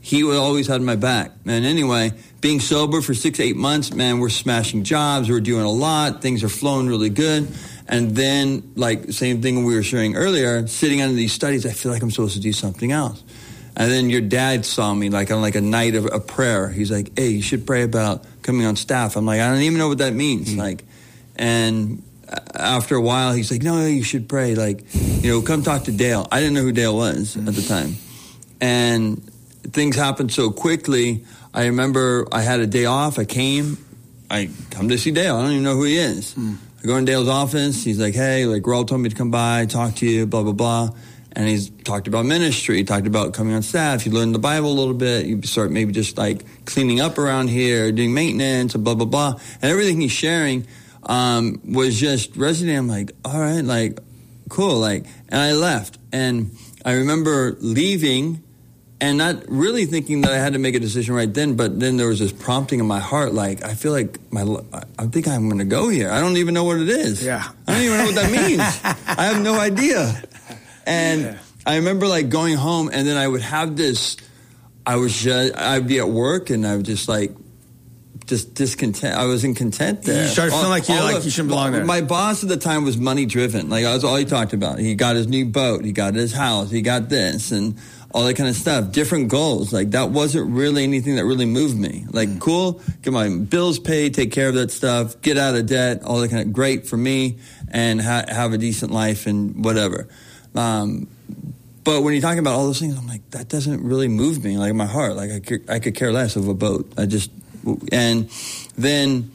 he always had my back. And anyway, being sober for six, eight months, man, we're smashing jobs. We're doing a lot. Things are flowing really good. And then, like, same thing we were sharing earlier, sitting under these studies, I feel like I'm supposed to do something else. And then your dad saw me, like, on, like, a night of a prayer. He's like, hey, you should pray about coming on staff. I'm like, I don't even know what that means. Mm-hmm. Like, and after a while, he's like, no, you should pray. Like, you know, come talk to Dale. I didn't know who Dale was mm-hmm. at the time. And things happened so quickly. I remember I had a day off. I came. I come to see Dale. I don't even know who he is. Mm. I go in Dale's office. He's like, hey, like, Raul told me to come by, talk to you, blah, blah, blah. And he's talked about ministry. He talked about coming on staff. You learn the Bible a little bit. You start maybe just, like, cleaning up around here, doing maintenance, and blah, blah, blah. And everything he's sharing um, was just resonating. I'm like, all right, like, cool. Like, and I left. And I remember leaving and not really thinking that I had to make a decision right then, but then there was this prompting in my heart, like, I feel like my, I think I'm going to go here. I don't even know what it is. Yeah. I don't even know what that means. I have no idea. And yeah. I remember, like, going home, and then I would have this, I was just, I'd be at work, and I would just, like, just discontent. I wasn't content there. You started feeling all, like you like of, you shouldn't belong there. My boss at the time was money driven. Like, that's all he talked about. He got his new boat. He got his house. He got this, and all that kind of stuff, different goals. Like, that wasn't really anything that really moved me. Like, mm. cool, get my bills paid, take care of that stuff, get out of debt, all that kind of, great for me, and ha- have a decent life and whatever. Um, but when you're talking about all those things, I'm like, that doesn't really move me, like, in my heart. Like, I could, I could care less of a boat. I just, and then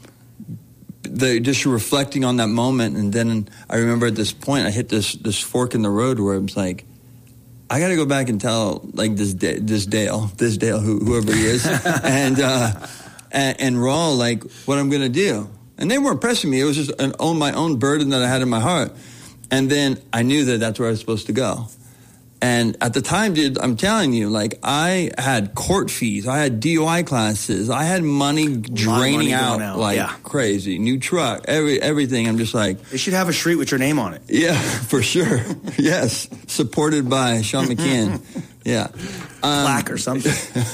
the, just reflecting on that moment, and then I remember at this point, I hit this, this fork in the road where it was like, I got to go back and tell, like, this this Dale, this Dale, who, whoever he is, and, uh, and and Raul, like, what I'm going to do. And they weren't pressing me. It was just an own my own burden that I had in my heart. And then I knew that that's where I was supposed to go. And at the time, dude, I'm telling you, like, I had court fees. I had D U I classes. I had money draining money out, out like yeah. crazy. New truck, every everything. I'm just like... They should have a street with your name on it. Yeah, for sure. Yes. Supported by Sean McKeon. Yeah. Um, Plaque or something.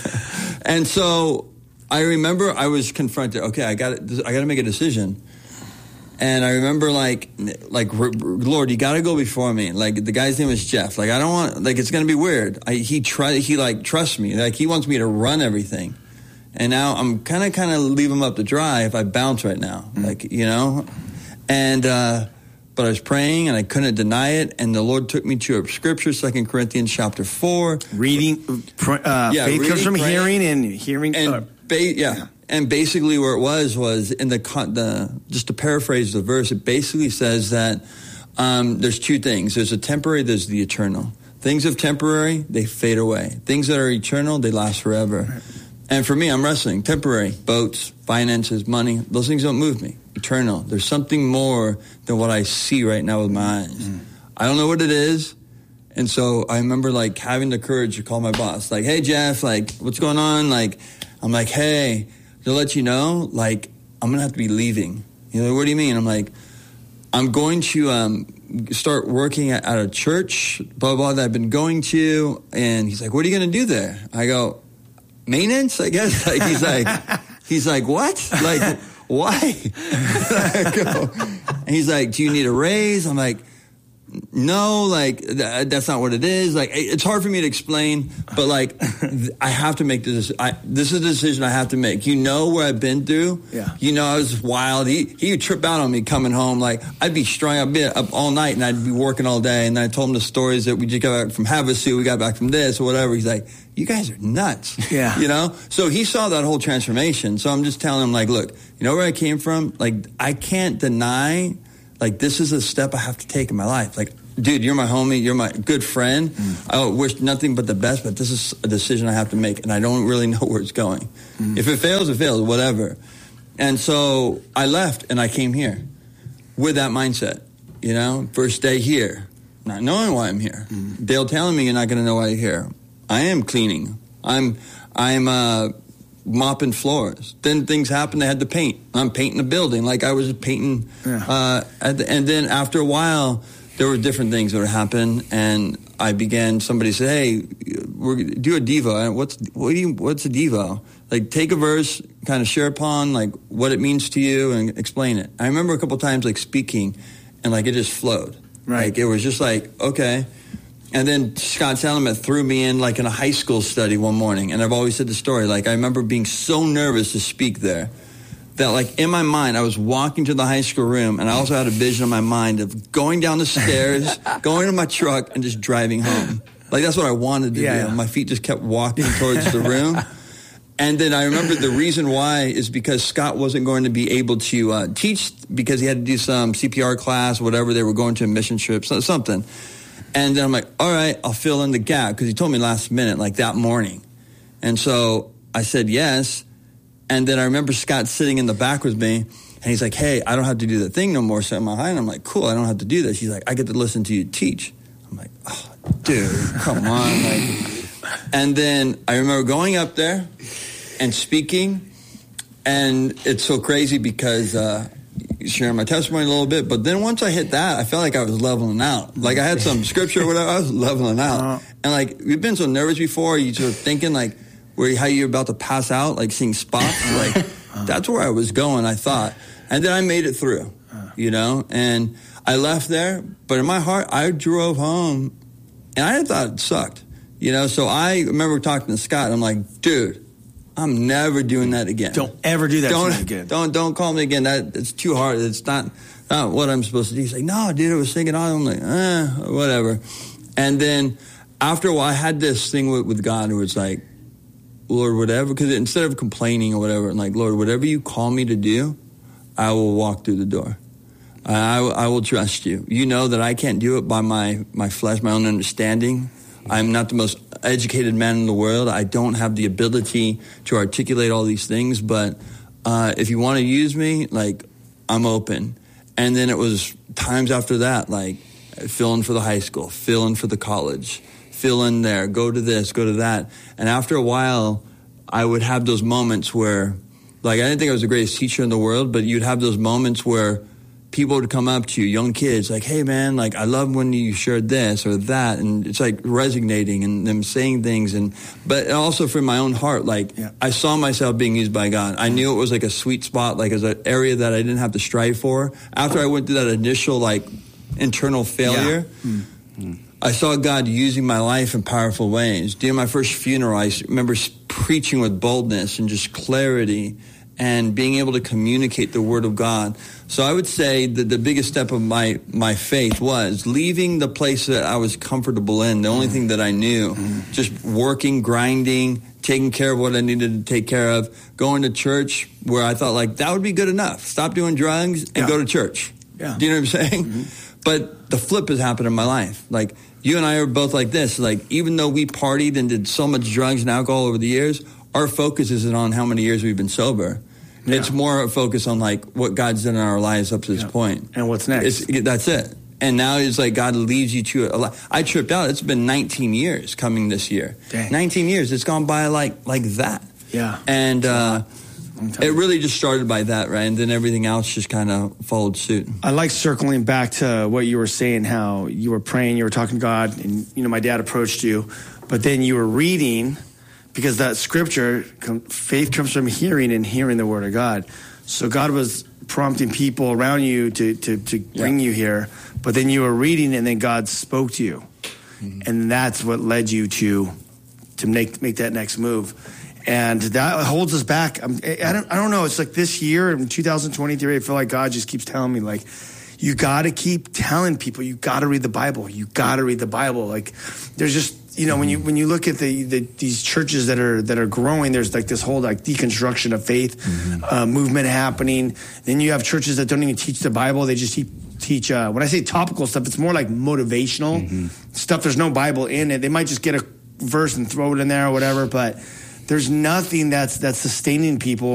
And so I remember I was confronted. Okay, I got I got to make a decision. And I remember, like, like Lord, you got to go before me. Like, the guy's name is Jeff. Like, I don't want, like, it's going to be weird. I, he try, he like trusts me. Like, he wants me to run everything. And now I'm kind of, kind of leave him up to dry if I bounce right now. Mm-hmm. Like, you know. And uh, but I was praying and I couldn't deny it. And the Lord took me to a scripture, Second Corinthians chapter four. Reading, uh, yeah, faith reading, comes from praying, hearing, and hearing. And uh, ba- yeah. yeah. And basically where it was, was in the, the just to paraphrase the verse, it basically says that um, there's two things. There's a temporary, there's the eternal. Things of temporary, they fade away. Things that are eternal, they last forever. Right. And for me, I'm wrestling. Temporary, boats, finances, money, those things don't move me. Eternal. There's something more than what I see right now with my eyes. Mm. I don't know what it is. And so I remember, like, having the courage to call my boss. Like, hey, Jeff, like, what's going on? Like, I'm like, hey... to let you know, like, I'm going to have to be leaving. You know, what do you mean? I'm like, I'm going to um, start working at, at a church, blah, blah, that I've been going to. And he's like, what are you going to do there? I go, maintenance, I guess. Like, he's like, he's like, what? Like, why? I go, and he's like, do you need a raise? I'm like, no, like, th- that's not what it is. Like, it's hard for me to explain, but, like, th- I have to make this. I, this is a decision I have to make. You know where I've been through. Yeah. You know, I was wild. He, he would trip out on me coming home. Like, I'd be strung up, be up all night, and I'd be working all day. And I told him the stories that we just got back from Havasu, we got back from this or whatever. He's like, you guys are nuts. Yeah. You know? So he saw that whole transformation. So I'm just telling him, like, look, you know where I came from? Like, I can't deny... like, this is a step I have to take in my life. Like, dude, you're my homie. You're my good friend. Mm. I wish nothing but the best, but this is a decision I have to make, and I don't really know where it's going. Mm. If it fails, it fails, whatever. And so I left, and I came here with that mindset, you know, first day here, not knowing why I'm here. Mm. Dale telling me you're not going to know why you're here. I am cleaning. I'm, I'm, uh, mopping floors. Then things happened. I had to paint. I'm painting a building like I was painting. Yeah. Uh, at the, and then after a while, there were different things that would happen. And I began, somebody said, hey, we're gonna do a Devo. And what's, what do you, what's a Devo? Like, take a verse, kind of share upon, like, what it means to you and explain it. I remember a couple times, like, speaking, and, like, it just flowed. Right. Like, it was just like, okay. And then Scott Salamet threw me in, like, in a high school study one morning. And I've always said the story. Like, I remember being so nervous to speak there that, like, in my mind, I was walking to the high school room, and I also had a vision in my mind of going down the stairs, going to my truck, and just driving home. Like, that's what I wanted to yeah, do. yeah. My feet just kept walking towards the room. And then I remember the reason why is because Scott wasn't going to be able to uh, teach because he had to do some C P R class, whatever. They were going to a mission trip, so, something. And then I'm like, all right, I'll fill in the gap, because he told me last minute, like that morning. And so I said yes. And then I remember Scott sitting in the back with me, and he's like, hey, I don't have to do that thing no more, so I'm high. And I'm like, cool, I don't have to do this. He's like, I get to listen to you teach. I'm like, oh, dude, come on. Like, and then I remember going up there and speaking, and it's so crazy because uh, sharing my testimony a little bit, but then once I hit that, I felt like I was leveling out. Like, I had some scripture or whatever, I was leveling out. Uh-huh. And, like, we've been so nervous before, you sort of thinking, like, where how you're about to pass out, like seeing spots. Like, uh-huh. That's where I was going, I thought. And then I made it through, uh-huh. you know, and I left there, but in my heart, I drove home, and I thought it sucked, you know, so I remember talking to Scott, and I'm like, dude, I'm never doing that again. Don't ever do that don't, to me again. Don't don't call me again. That it's too hard. It's not not what I'm supposed to do. He's like, no, dude, I was thinking on. I'm like, eh, whatever. And then after a while, I had this thing with, with God where it's like, Lord, whatever, because instead of complaining or whatever, I'm like, Lord, whatever you call me to do, I will walk through the door. I, I will trust you. You know that I can't do it by my, my flesh, my own understanding. I'm not the most educated man in the world. I don't have the ability to articulate all these things, but uh, if you want to use me, like, I'm open. And then it was times after that, like, fill in for the high school, fill in for the college, fill in there, go to this, go to that. And after a while, I would have those moments where, like, I didn't think I was the greatest teacher in the world, but you'd have those moments where people would come up to you, young kids, like, hey, man, like, I love when you shared this or that. And it's, like, resonating and them saying things. And but also from my own heart, like, yeah. I saw myself being used by God. I knew it was, like, a sweet spot, like, as an area that I didn't have to strive for. After I went through that initial, like, internal failure, yeah. mm-hmm. I saw God using my life in powerful ways. During my first funeral, I remember preaching with boldness and just clarity and being able to communicate the word of God. So I would say that the biggest step of my, my faith was leaving the place that I was comfortable in, the only mm-hmm. thing that I knew, mm-hmm. just working, grinding, taking care of what I needed to take care of, going to church where I thought, like, that would be good enough. Stop doing drugs and yeah. go to church. Yeah. Do you know what I'm saying? Mm-hmm. But the flip has happened in my life. Like, you and I are both like this. Like, even though we partied and did so much drugs and alcohol over the years, our focus isn't on how many years we've been sober. Yeah. It's more a focus on, like, what God's done in our lives up to this yeah. point. And what's next. It's, that's it. And now it's like God leads you to a lot. I tripped out. It's been nineteen years coming this year. Dang. nineteen years. It's gone by like like that. Yeah. And uh, it really just started by that, right? And then everything else just kind of followed suit. I like circling back to what you were saying, how you were praying, you were talking to God, and, you know, my dad approached you, but then you were reading, because that scripture, faith comes from hearing and hearing the word of God. So God was prompting people around you to, to, to bring yeah. you here, but then you were reading and then God spoke to you. Mm-hmm. And that's what led you to to make make that next move. And that holds us back. I'm, I don't I don't know. It's like this year in two thousand twenty-three, I feel like God just keeps telling me, like, you got to keep telling people, you got to read the Bible. You got to read the Bible. Like, there's just, you know, when you when you look at the, the these churches that are that are growing, there's like this whole like deconstruction of faith mm-hmm. uh, movement happening. Then you have churches that don't even teach the Bible; they just teach. teach uh, when I say topical stuff, it's more like motivational mm-hmm. stuff. There's no Bible in it. They might just get a verse and throw it in there or whatever, but there's nothing that's that's sustaining people